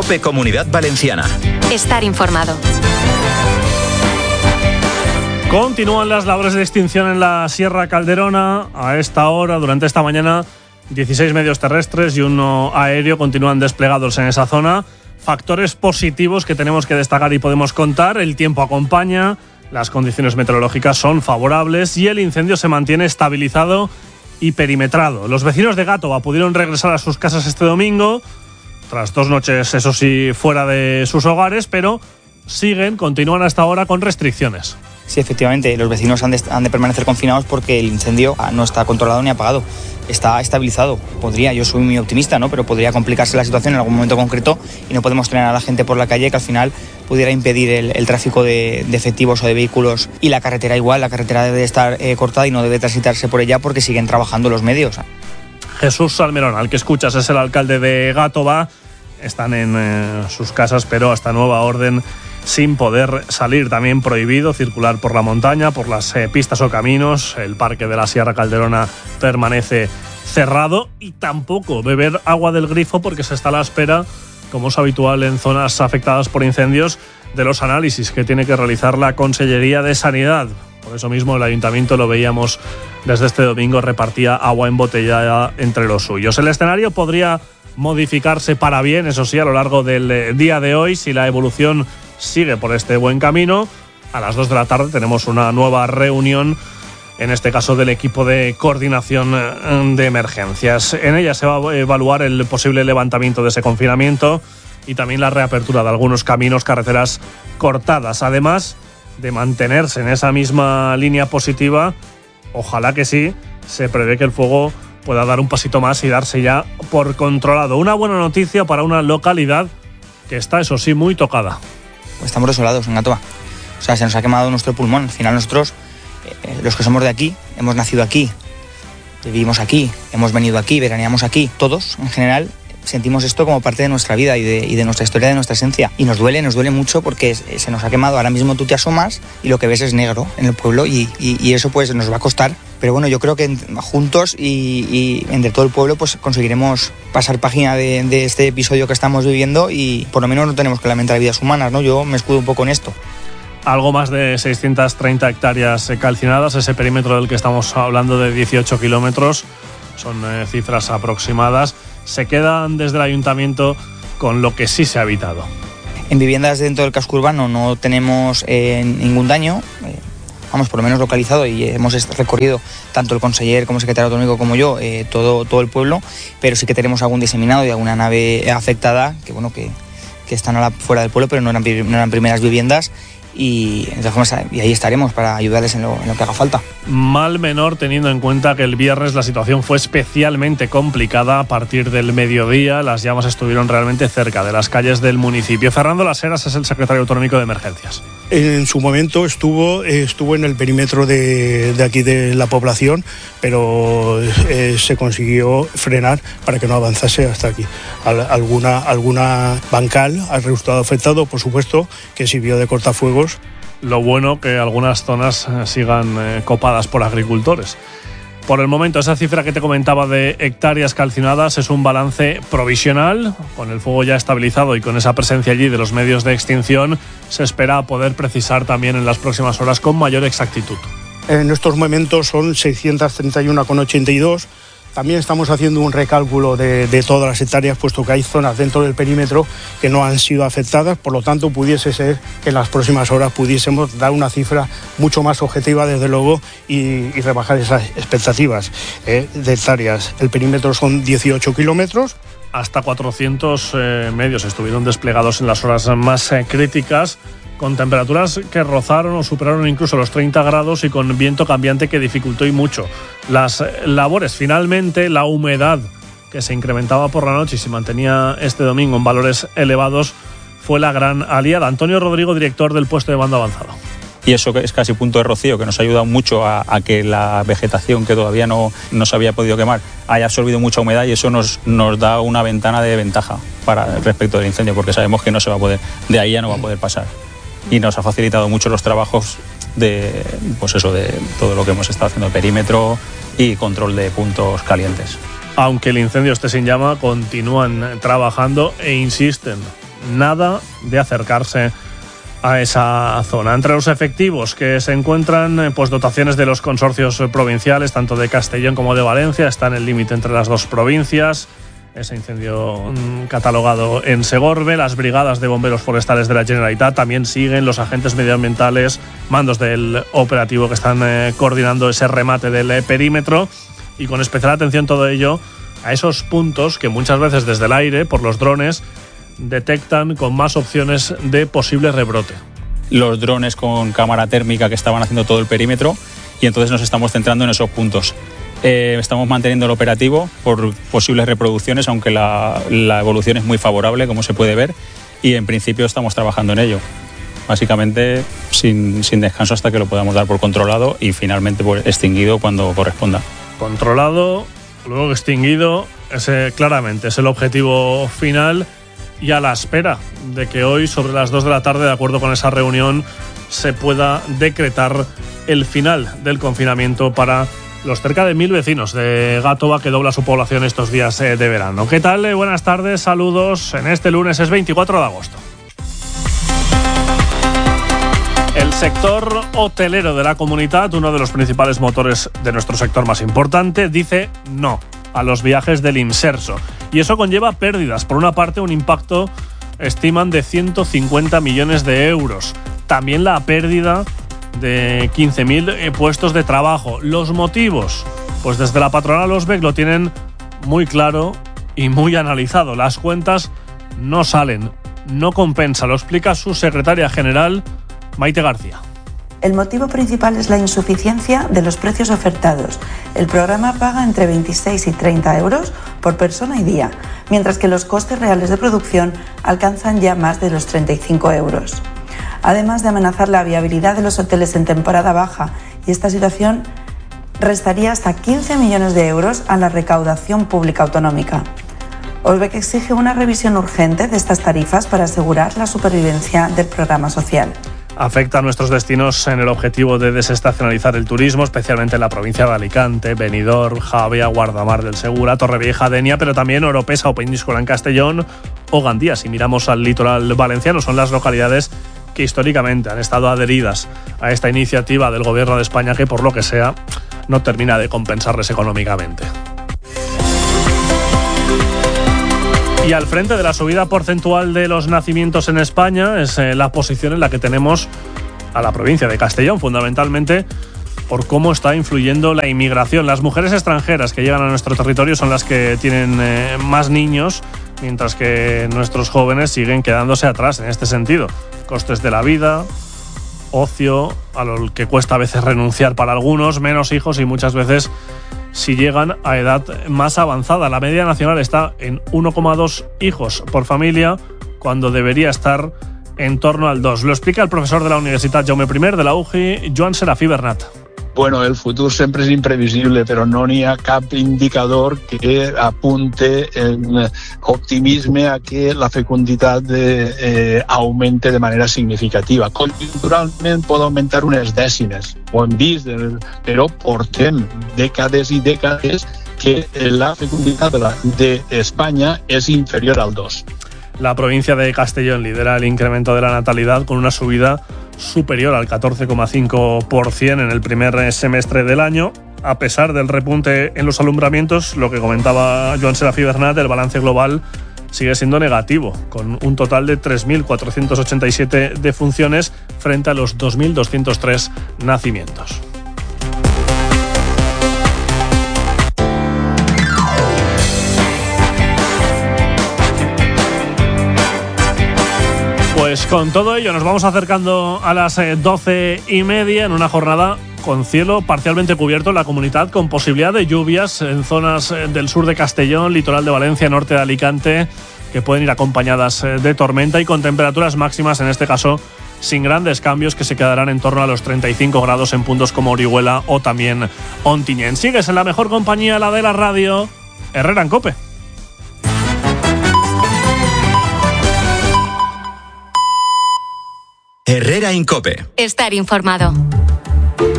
COPE Comunidad Valenciana. Estar informado. Continúan las labores de extinción en la Sierra Calderona. A esta hora, durante esta mañana, 16 medios terrestres y uno aéreo continúan desplegados en esa zona. Factores positivos que tenemos que destacar y podemos contar: el tiempo acompaña, las condiciones meteorológicas son favorables y el incendio se mantiene estabilizado y perimetrado. Los vecinos de Gátova pudieron regresar a sus casas este domingo, tras 2 noches, eso sí, fuera de sus hogares, pero continúan hasta ahora con restricciones. Sí, efectivamente, los vecinos han de permanecer confinados porque el incendio no está controlado ni apagado. Está estabilizado. Yo soy muy optimista, ¿no? Pero podría complicarse la situación en algún momento concreto y no podemos tener a la gente por la calle que al final pudiera impedir el tráfico de efectivos o de vehículos. Y la carretera igual, la carretera debe estar cortada y no debe transitarse por ella porque siguen trabajando los medios. Jesús Salmerón, al que escuchas, es el alcalde de Gátova. Están en sus casas, pero hasta nueva orden, sin poder salir. También prohibido circular por la montaña, por las pistas o caminos. El parque de la Sierra Calderona permanece cerrado y tampoco beber agua del grifo porque se está a la espera, como es habitual en zonas afectadas por incendios, de los análisis que tiene que realizar la Consellería de Sanidad. Por eso mismo el Ayuntamiento, lo veíamos desde este domingo, repartía agua embotellada entre los suyos. El escenario podría modificarse para bien, eso sí, a lo largo del día de hoy, si la evolución sigue por este buen camino. A las 2 de la tarde tenemos una nueva reunión, en este caso del equipo de coordinación de emergencias. En ella se va a evaluar el posible levantamiento de ese confinamiento y también la reapertura de algunos caminos, carreteras cortadas. Además de mantenerse en esa misma línea positiva, ojalá que sí, se prevé que el fuego pueda dar un pasito más y darse ya por controlado. Una buena noticia para una localidad que está, eso sí, muy tocada. Estamos desolados en Gátova. O sea, se nos ha quemado nuestro pulmón. Al final nosotros, los que somos de aquí, hemos nacido aquí, vivimos aquí, hemos venido aquí, veraneamos aquí. Todos, en general, sentimos esto como parte de nuestra vida y de nuestra historia, de nuestra esencia. Y nos duele mucho porque se nos ha quemado. Ahora mismo tú te asomas y lo que ves es negro en el pueblo y eso pues nos va a costar. Pero bueno, yo creo que juntos y entre todo el pueblo pues conseguiremos pasar página de este episodio que estamos viviendo y por lo menos no tenemos que lamentar vidas humanas, ¿no? Yo me escudo un poco en esto. Algo más de 630 hectáreas calcinadas, ese perímetro del que estamos hablando de 18 kilómetros, son cifras aproximadas. Se quedan desde el Ayuntamiento con lo que sí se ha evitado. En viviendas dentro del casco urbano no tenemos ningún daño, por lo menos localizado, y hemos recorrido tanto el conseller como el secretario autonómico como yo, todo el pueblo, pero sí que tenemos algún diseminado y alguna nave afectada que están fuera del pueblo, pero no eran primeras viviendas. Y ahí estaremos para ayudarles en lo que haga falta. Mal menor teniendo en cuenta que el viernes la situación fue especialmente complicada. A partir del mediodía las llamas estuvieron realmente cerca de las calles del municipio. Fernando Las Heras es el secretario autonómico de Emergencias. En su momento estuvo en el perímetro de aquí de la población, pero se consiguió frenar para que no avanzase hasta aquí. Alguna bancal ha resultado afectado, por supuesto, que sirvió de cortafuegos. Lo bueno que algunas zonas sigan copadas por agricultores. Por el momento, esa cifra que te comentaba de hectáreas calcinadas es un balance provisional. Con el fuego ya estabilizado y con esa presencia allí de los medios de extinción, se espera poder precisar también en las próximas horas con mayor exactitud. En estos momentos son 631,82. También estamos haciendo un recálculo de todas las hectáreas, puesto que hay zonas dentro del perímetro que no han sido afectadas. Por lo tanto, pudiese ser que en las próximas horas pudiésemos dar una cifra mucho más objetiva, desde luego, y rebajar esas expectativas de hectáreas. El perímetro son 18 kilómetros. Hasta 400 medios estuvieron desplegados en las horas más críticas, con temperaturas que rozaron o superaron incluso los 30 grados y con viento cambiante que dificultó y mucho las labores. Finalmente, la humedad, que se incrementaba por la noche y se mantenía este domingo en valores elevados, fue la gran aliada. Antonio Rodrigo, director del puesto de mando avanzado. Y eso que es casi punto de rocío, que nos ha ayudado mucho a que la vegetación, que todavía no se había podido quemar, haya absorbido mucha humedad, y eso nos da una ventana de ventaja respecto del incendio, porque sabemos que no se va a poder, de ahí ya no va a poder pasar. Y nos ha facilitado mucho los trabajos de todo lo que hemos estado haciendo, perímetro y control de puntos calientes. Aunque el incendio esté sin llama, continúan trabajando e insisten. nada de acercarse a esa zona. Entre los efectivos que se encuentran, pues dotaciones de los consorcios provinciales, tanto de Castellón como de Valencia, está en el límite entre las dos provincias. Ese incendio catalogado en Segorbe, las brigadas de bomberos forestales de la Generalitat también siguen, los agentes medioambientales, mandos del operativo que están coordinando ese remate del perímetro, y con especial atención todo ello a esos puntos que muchas veces desde el aire, por los drones, detectan con más opciones de posible rebrote. Los drones con cámara térmica que estaban haciendo todo el perímetro, y entonces nos estamos centrando en esos puntos. Estamos manteniendo el operativo por posibles reproducciones, aunque la evolución es muy favorable, como se puede ver, y en principio estamos trabajando en ello. Básicamente sin descanso hasta que lo podamos dar por controlado y finalmente pues, extinguido cuando corresponda. Controlado, luego extinguido, ese claramente es el objetivo final, y a la espera de que hoy sobre las 2 de la tarde, de acuerdo con esa reunión, se pueda decretar el final del confinamiento para los cerca de 1.000 vecinos de Gátova, que dobla su población estos días de verano. ¿Qué tal? Buenas tardes, saludos. En este lunes es 24 de agosto. El sector hotelero de la comunidad, uno de los principales motores de nuestro sector más importante, dice no a los viajes del Imserso. Y eso conlleva pérdidas. Por una parte, un impacto, estiman, de 150 millones de euros. También la pérdida de 15.000 puestos de trabajo. ¿Los motivos? Pues desde la patronal Osbec lo tienen muy claro y muy analizado. Las cuentas no salen, no compensa. Lo explica su secretaria general, Maite García. El motivo principal es la insuficiencia de los precios ofertados. El programa paga entre 26 y 30 euros por persona y día, mientras que los costes reales de producción alcanzan ya más de los 35 euros. Además de amenazar la viabilidad de los hoteles en temporada baja, y esta situación restaría hasta 15 millones de euros a la recaudación pública autonómica. Osbec exige una revisión urgente de estas tarifas para asegurar la supervivencia del programa social. Afecta a nuestros destinos en el objetivo de desestacionalizar el turismo, especialmente en la provincia de Alicante, Benidorm, Javea, Guardamar del Segura, Torrevieja, Denia, pero también Oropesa o Peñíscola en Castellón o Gandía. Si miramos al litoral valenciano, son las localidades que históricamente han estado adheridas a esta iniciativa del Gobierno de España, que por lo que sea no termina de compensarles económicamente. Y al frente de la subida porcentual de los nacimientos en España es la posición en la que tenemos a la provincia de Castellón, fundamentalmente por cómo está influyendo la inmigración. Las mujeres extranjeras que llegan a nuestro territorio son las que tienen más niños, mientras que nuestros jóvenes siguen quedándose atrás en este sentido. Costes de la vida, ocio, a lo que cuesta a veces renunciar para algunos, menos hijos y muchas veces si llegan a edad más avanzada. La media nacional está en 1,2 hijos por familia, cuando debería estar en torno al 2. Lo explica el profesor de la Universitat Jaume I de la UGI, Joan Serafí Bernat. Bueno, el futur sempre és imprevisible, però no n'hi ha cap indicador que apunte en optimisme a que la fecunditat augmente de manera significativa. Conjunturalment pot augmentar unes dècimes, ho hem vist, però portem dècades i dècades que la fecunditat d'Espanya és inferior al 2. La provincia de Castellón lidera el incremento de la natalidad con una subida superior al 14,5% en el primer semestre del año. A pesar del repunte en los alumbramientos, lo que comentaba Joan Serafí Bernat, el balance global sigue siendo negativo, con un total de 3.487 defunciones frente a los 2.203 nacimientos. Pues con todo ello nos vamos acercando a las 12:30 en una jornada con cielo parcialmente cubierto en la comunidad, con posibilidad de lluvias en zonas del sur de Castellón, litoral de Valencia, norte de Alicante, que pueden ir acompañadas de tormenta, y con temperaturas máximas, en este caso sin grandes cambios, que se quedarán en torno a los 35 grados en puntos como Orihuela o también Ontinyent. Sigues en la mejor compañía, la de la radio, Herrera en COPE. Herrera en COPE. Estar informado.